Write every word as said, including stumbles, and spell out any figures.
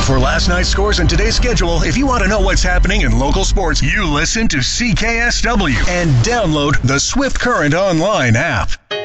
For last night's scores and today's schedule, if you want to know what's happening in local sports, you listen to C K S W and download the Swift Current Online app.